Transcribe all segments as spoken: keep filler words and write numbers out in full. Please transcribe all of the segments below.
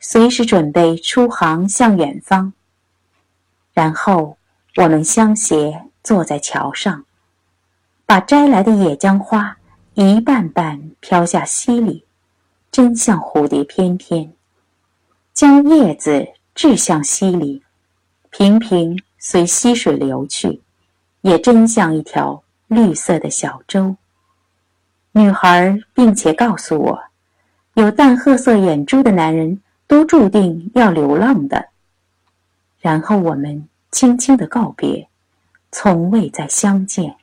随时准备出航向远方。然后我们相携坐在桥上，把摘来的野姜花一瓣瓣飘下溪里，真像蝴蝶翩翩，将叶子掷向溪里，平平随溪水流去，也真像一条绿色的小舟。女孩并且告诉我，有淡褐色眼珠的男人都注定要流浪的。然后我们轻轻地告别，从未再相见。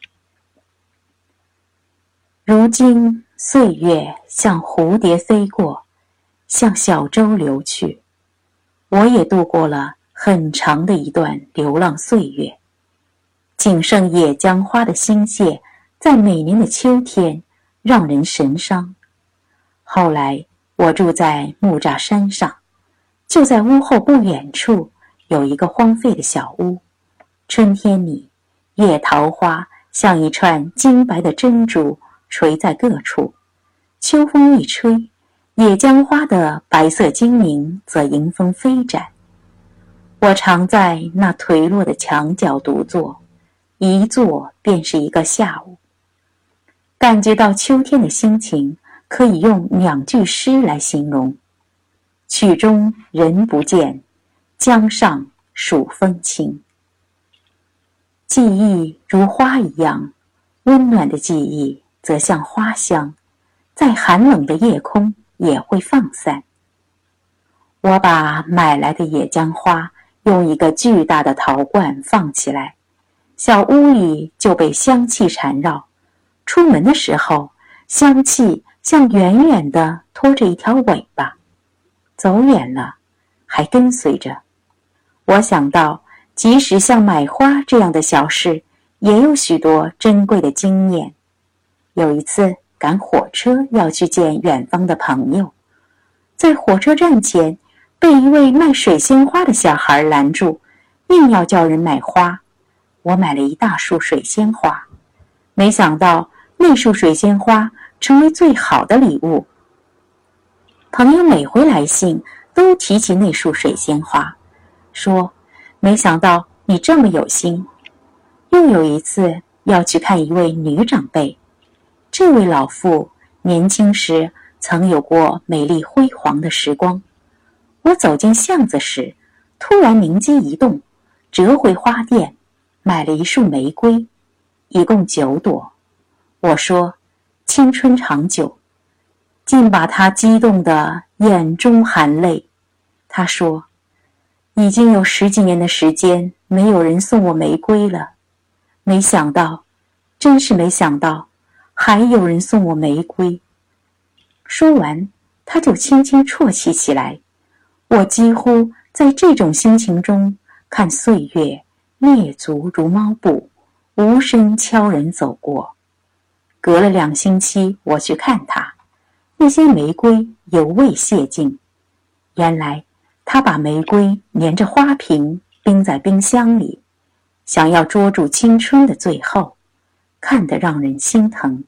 如今岁月像蝴蝶飞过，向小舟流去，我也度过了很长的一段流浪岁月。仅剩野姜花的心谢，在每年的秋天让人神伤。后来我住在木栅山上，就在屋后不远处有一个荒废的小屋。春天里，野桃花像一串金白的珍珠垂在各处，秋风一吹，野姜花的白色精灵则迎风飞展。我常在那颓落的墙角独坐，一坐便是一个下午。感觉到秋天的心情可以用两句诗来形容：曲中人不见，江上暑风清。记忆如花一样，温暖的记忆则像花香，在寒冷的夜空也会放散。我把买来的野姜花用一个巨大的陶罐放起来，小屋里就被香气缠绕。出门的时候，香气像远远地拖着一条尾巴，走远了还跟随着。我想到，即使像买花这样的小事，也有许多珍贵的经验。有一次赶火车要去见远方的朋友，在火车站前被一位卖水仙花的小孩拦住，硬要叫人买花。我买了一大束水仙花，没想到那束水仙花成为最好的礼物。朋友每回来信都提起那束水仙花，说没想到你这么有心。又有一次要去看一位女长辈，这位老妇年轻时曾有过美丽辉煌的时光。我走进巷子时，突然灵机一动，折回花店，买了一束玫瑰，一共九朵。我说青春长久，竟把他激动得眼中含泪。他说已经有十几年的时间没有人送我玫瑰了，没想到，真是没想到，还有人送我玫瑰。说完，他就轻轻啜泣起来。我几乎在这种心情中看岁月蹑足如猫步，无声悄然走过。隔了两星期，我去看他，那些玫瑰犹未谢尽。原来他把玫瑰连着花瓶冰在冰箱里，想要捉住青春的最后，看得让人心疼。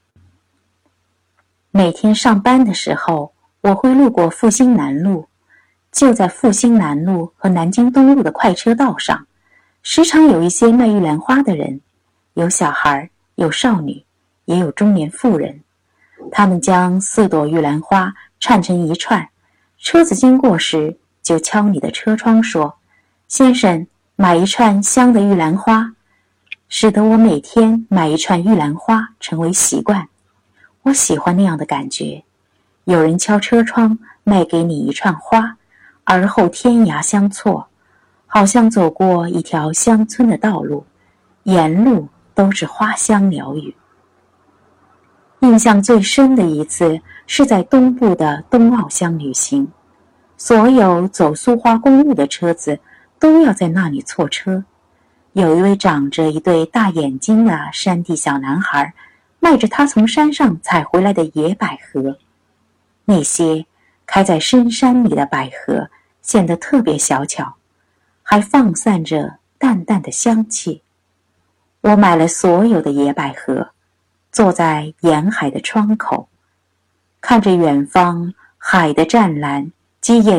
每天上班的时候，我会路过复兴南路，就在复兴南路和南京东路的快车道上，时常有一些卖玉兰花的人，有小孩，有少女，也有中年妇人。他们将四朵玉兰花串成一串，车子经过时就敲你的车窗说：先生，买一串香的玉兰花，使得我每天买一串玉兰花成为习惯。我喜欢那样的感觉，有人敲车窗卖给你一串花，而后天涯相错，好像走过一条乡村的道路，沿路都是花香鸟语。印象最深的一次是在东部的东澳乡旅行，所有走苏花公路的车子都要在那里错车。有一位长着一对大眼睛的山地小男孩，卖着他从山上采回来的野百合。那些开在深山里的百合显得特别小巧，还放散着淡淡的香气。我买了所有的野百合，坐在沿海的窗口，看着远方海的湛蓝及眼